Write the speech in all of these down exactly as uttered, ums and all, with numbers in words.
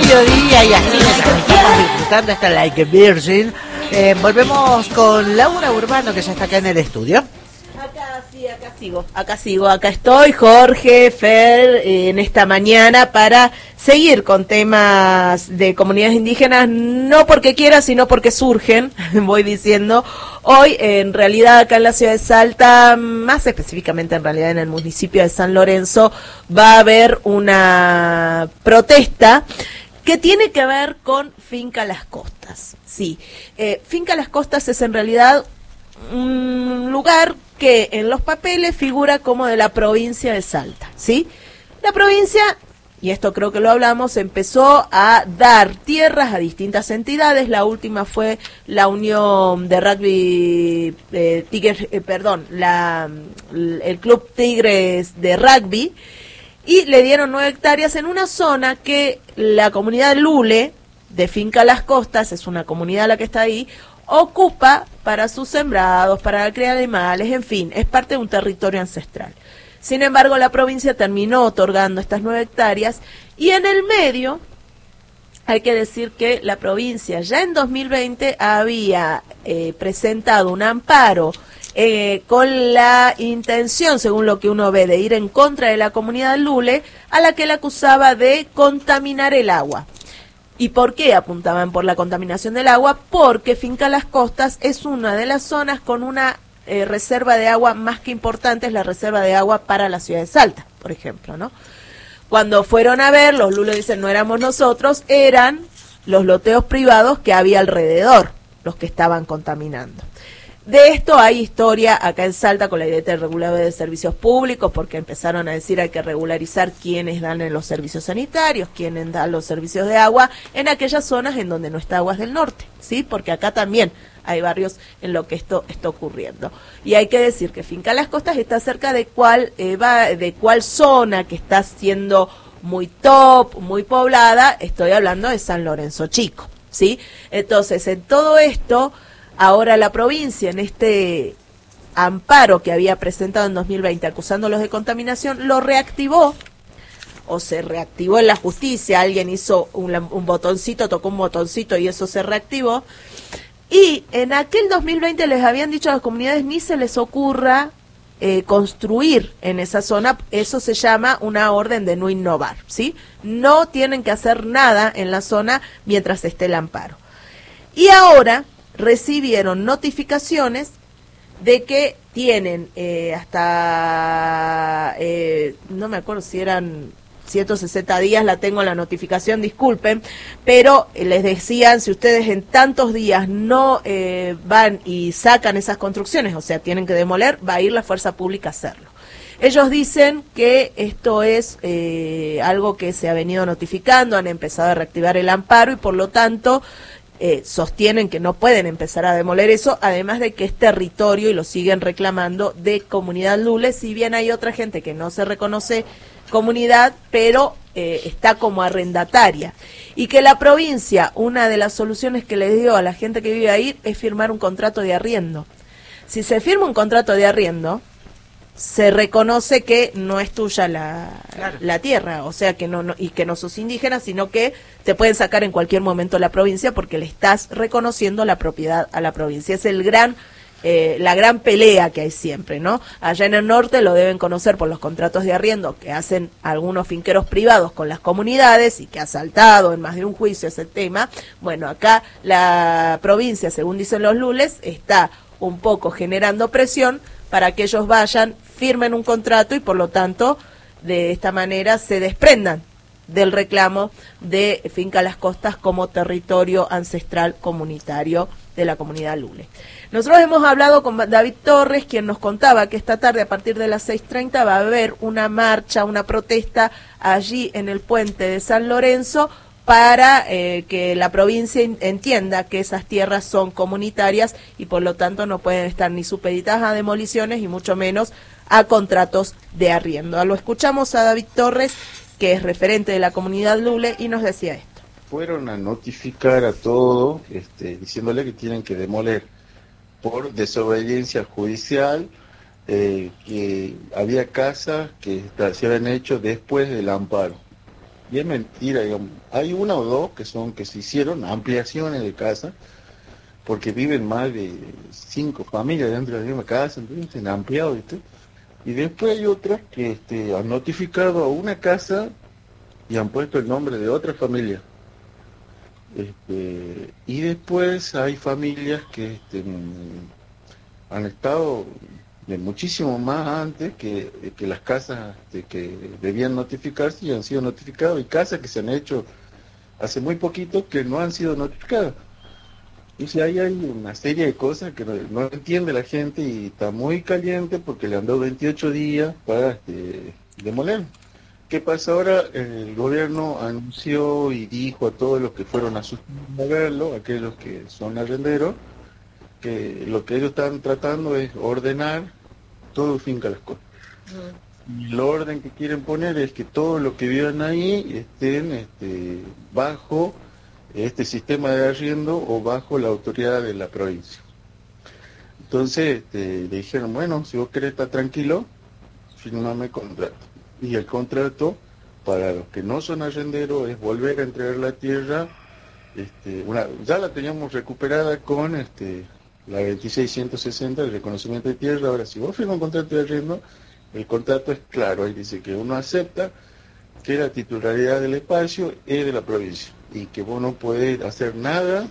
mediodía y así estamos disfrutando esta Like a Virgin. Eh, volvemos con Laura Urbano, que ya está acá en el estudio. Acá sí, acá sigo, acá sigo, acá estoy, Jorge, Fer, eh, en esta mañana para seguir con temas de comunidades indígenas, no porque quiera, sino porque surgen, voy diciendo. Hoy, en realidad, acá en la ciudad de Salta, más específicamente en realidad en el municipio de San Lorenzo, va a haber una protesta que tiene que ver con Finca Las Costas. Sí, eh, Finca Las Costas es en realidad un lugar que en los papeles figura como de la provincia de Salta, ¿sí? La provincia, y esto creo que lo hablamos, empezó a dar tierras a distintas entidades. La última fue la Unión de Rugby eh, Tigres, eh, perdón, la, el Club Tigres de Rugby, y le dieron nueve hectáreas en una zona que la comunidad Lule de Finca Las Costas, es una comunidad la que está ahí, ocupa para sus sembrados, para criar animales, en fin, es parte de un territorio ancestral. Sin embargo, la provincia terminó otorgando estas nueve hectáreas y en el medio hay que decir que la provincia ya en dos mil veinte había eh, presentado un amparo eh, con la intención, según lo que uno ve, de ir en contra de la comunidad Lule, a la que la acusaba de contaminar el agua. ¿Y por qué apuntaban por la contaminación del agua? Porque Finca Las Costas es una de las zonas con una eh, reserva de agua más que importante, es la reserva de agua para la ciudad de Salta, por ejemplo, ¿no? Cuando fueron a ver, los lulos dicen, no éramos nosotros, eran los loteos privados que había alrededor, los que estaban contaminando. De esto hay historia acá en Salta con la idea de regulador de servicios públicos, porque empezaron a decir hay que regularizar quiénes dan en los servicios sanitarios, quiénes dan los servicios de agua en aquellas zonas en donde no está Aguas del Norte, ¿sí? Porque acá también hay barrios en lo que esto está ocurriendo. Y hay que decir que Finca Las Costas está cerca de cuál eh, va, de cuál zona que está siendo muy top, muy poblada. Estoy hablando de San Lorenzo Chico, ¿sí? Entonces, en todo esto, ahora la provincia, en este amparo que había presentado en dos mil veinte acusándolos de contaminación, lo reactivó, o se reactivó en la justicia. Alguien hizo un, un botoncito, tocó un botoncito y eso se reactivó. Y en aquel dos mil veinte les habían dicho a las comunidades ni se les ocurra eh, construir en esa zona. Eso se llama una orden de no innovar, ¿sí? No tienen que hacer nada en la zona mientras esté el amparo. Y ahora recibieron notificaciones de que tienen eh, hasta, eh, no me acuerdo si eran ciento sesenta días, la tengo en la notificación, disculpen, pero les decían, si ustedes en tantos días no eh, van y sacan esas construcciones, o sea, tienen que demoler, va a ir la fuerza pública a hacerlo. Ellos dicen que esto es eh, algo que se ha venido notificando, han empezado a reactivar el amparo y por lo tanto eh, sostienen que no pueden empezar a demoler eso, además de que es territorio, y lo siguen reclamando, de comunidad Lule, si bien hay otra gente que no se reconoce comunidad, pero eh, está como arrendataria. Y que la provincia, una de las soluciones que les dio a la gente que vive ahí es firmar un contrato de arriendo. Si se firma un contrato de arriendo, se reconoce que no es tuya la, claro. la tierra, o sea que no, no y que no sos indígena, sino que te pueden sacar en cualquier momento la provincia porque le estás reconociendo la propiedad a la provincia. Es el gran Eh, la gran pelea que hay siempre, ¿no? Allá en el norte lo deben conocer por los contratos de arriendo que hacen algunos finqueros privados con las comunidades y que ha saltado en más de un juicio ese tema. Bueno, acá la provincia, según dicen los lules, está un poco generando presión para que ellos vayan, firmen un contrato y por lo tanto de esta manera se desprendan del reclamo de Finca Las Costas como territorio ancestral comunitario de la comunidad Lule. Nosotros hemos hablado con David Torres, quien nos contaba que esta tarde a partir de las seis treinta va a haber una marcha, una protesta allí en el puente de San Lorenzo para eh, que la provincia entienda que esas tierras son comunitarias y por lo tanto no pueden estar ni supeditadas a demoliciones y mucho menos a contratos de arriendo. Lo escuchamos a David Torres, que es referente de la comunidad Lule, y nos decía esto. Fueron a notificar a todo, este, diciéndole que tienen que demoler por desobediencia judicial, eh, que había casas que se habían hecho después del amparo. Y es mentira, digamos. Hay una o dos que son que se hicieron ampliaciones de casa, porque viven más de cinco familias dentro de la misma casa, entonces se han ampliado, ¿viste? Y después hay otras que este, han notificado a una casa y han puesto el nombre de otra familia. Este, y después hay familias que este, han estado de muchísimo más antes que, que las casas este, que debían notificarse y han sido notificadas, y casas que se han hecho hace muy poquito que no han sido notificadas. Y si ahí hay una serie de cosas que no, no entiende la gente y está muy caliente porque le han dado veintiocho días para este, demoler. ¿Qué pasa ahora? El gobierno anunció y dijo a todos los que fueron a, a verlo, aquellos que son arrenderos, que lo que ellos están tratando es ordenar todo Finca Las Condes. Uh-huh. Y el orden que quieren poner es que todos los que vivan ahí estén este, bajo este sistema de arriendo o bajo la autoridad de la provincia. Entonces este, le dijeron, bueno, si vos querés estar tranquilo, firmame contrato. Y el contrato, para los que no son arrenderos, es volver a entregar la tierra. Este, una, ya la teníamos recuperada con este, la veintiséis ciento sesenta, el reconocimiento de tierra. Ahora, si vos firmas un contrato de arriendo, el contrato es claro, ahí dice que uno acepta que la titularidad del espacio es de la provincia y que vos no podés hacer nada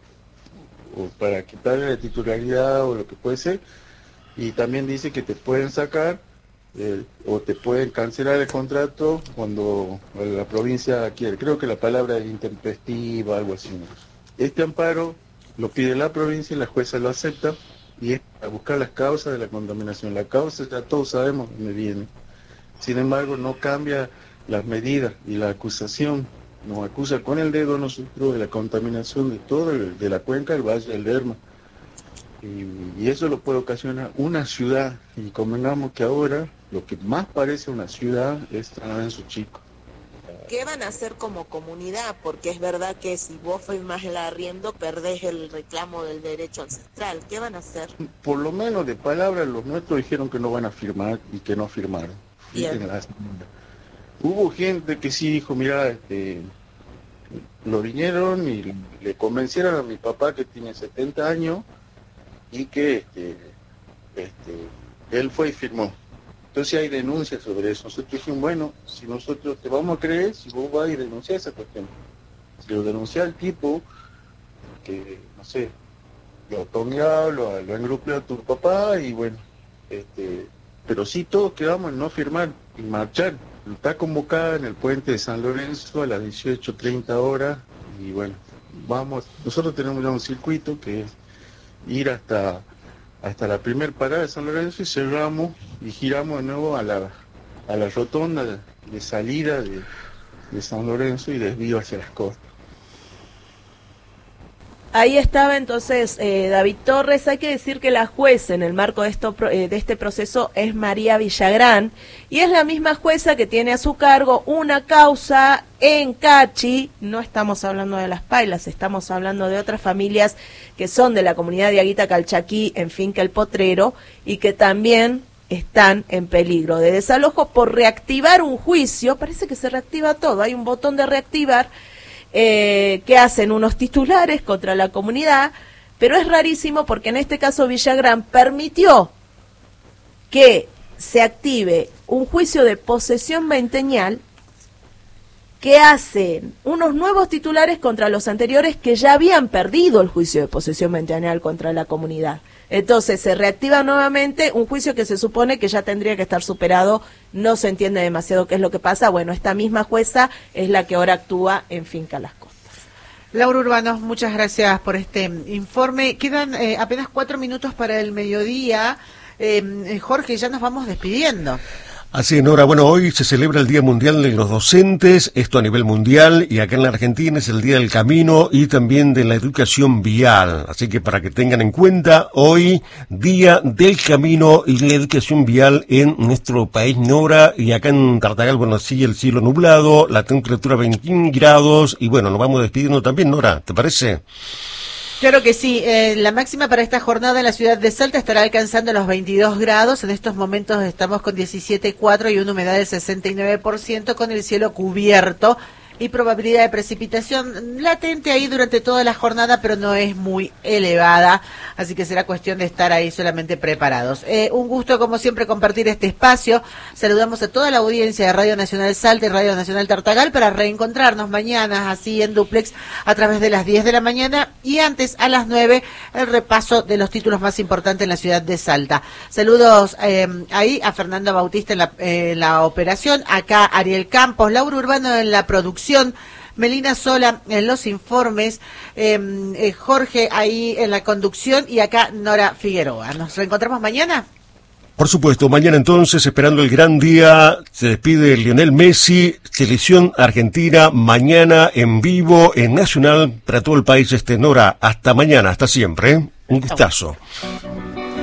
o para quitarle la titularidad o lo que puede ser, y también dice que te pueden sacar eh, o te pueden cancelar el contrato cuando la provincia quiere. Creo que la palabra es intempestiva, algo así, ¿no? Este amparo lo pide la provincia y la jueza lo acepta, y es a buscar las causas de la contaminación. La causa ya todos sabemos dónde viene, sin embargo no cambia las medidas, y la acusación nos acusa con el dedo nosotros de la contaminación de todo el, de la cuenca del Valle del Lerma, y, y eso lo puede ocasionar una ciudad, y convengamos que ahora lo que más parece una ciudad es San Lorenzo Chico. ¿Qué van a hacer como comunidad? Porque es verdad que si vos firmás el arriendo perdés el reclamo del derecho ancestral. ¿Qué van a hacer? Por lo menos de palabra los nuestros dijeron que no van a firmar y que no firmaron. Hubo gente que sí dijo, mira, este, lo vinieron y le convencieron a mi papá, que tiene setenta años, y que este, este, él fue y firmó. Entonces hay denuncias sobre eso. Nosotros dijimos, bueno, si nosotros te vamos a creer, si vos vas y denunciás esa cuestión. Si lo denuncia al tipo, que, no sé, lo tomeó, lo, lo engrupió a tu papá, y bueno, este, pero sí todos quedamos en no firmar y marchar. Está convocada en el puente de San Lorenzo a las dieciocho treinta horas, y bueno, vamos, nosotros tenemos ya un circuito que es ir hasta hasta la primer parada de San Lorenzo y cerramos y giramos de nuevo a la a la rotonda de, de salida de, de San Lorenzo y desvío hacia Las Condes. Ahí estaba entonces eh, David Torres. Hay que decir que la jueza en el marco de, esto, eh, de este proceso es María Villagrán, y es la misma jueza que tiene a su cargo una causa en Cachi. No estamos hablando de Las Pailas, estamos hablando de otras familias que son de la comunidad de Aguita Calchaquí en Finca El Potrero, y que también están en peligro de desalojo por reactivar un juicio. Parece que se reactiva todo, hay un botón de reactivar, Eh, que hacen unos titulares contra la comunidad, pero es rarísimo porque en este caso Villagrán permitió que se active un juicio de posesión veinteñal que hacen unos nuevos titulares contra los anteriores que ya habían perdido el juicio de posesión veinteñal contra la comunidad. Entonces se reactiva nuevamente un juicio que se supone que ya tendría que estar superado. No se entiende demasiado qué es lo que pasa. Bueno, esta misma jueza es la que ahora actúa en Finca Las Condes. Laura Urbano, muchas gracias por este informe. Quedan eh, apenas cuatro minutos para el mediodía. Eh, Jorge, ya nos vamos despidiendo. Así es, Nora. Bueno, hoy se celebra el Día Mundial de los Docentes, esto a nivel mundial, y acá en la Argentina es el Día del Camino y también de la Educación Vial. Así que para que tengan en cuenta, hoy, Día del Camino y la Educación Vial en nuestro país, Nora, y acá en Tartagal, bueno, sigue el cielo nublado, la temperatura veintiún grados, y bueno, nos vamos despidiendo también, Nora, ¿te parece? Claro que sí, eh, la máxima para esta jornada en la ciudad de Salta estará alcanzando los veintidós grados, en estos momentos estamos con diecisiete coma cuatro y una humedad del sesenta y nueve por ciento con el cielo cubierto y probabilidad de precipitación latente ahí durante toda la jornada, pero no es muy elevada, así que será cuestión de estar ahí solamente preparados. Eh, un gusto, como siempre, compartir este espacio. Saludamos a toda la audiencia de Radio Nacional Salta y Radio Nacional Tartagal para reencontrarnos mañana, así en duplex, a través de las diez de la mañana y antes a las nueve, el repaso de los títulos más importantes en la ciudad de Salta. Saludos eh, ahí a Fernando Bautista en la, eh, la operación, acá Ariel Campos, Laura Urbano en la producción, Melina Sola en los informes, eh, eh, Jorge ahí en la conducción y acá Nora Figueroa. ¿Nos reencontramos mañana? Por supuesto, mañana entonces, esperando el gran día, se despide Lionel Messi, selección argentina, mañana en vivo, en Nacional, para todo el país. Este Nora, hasta mañana, hasta siempre, ¿eh? Un gustazo.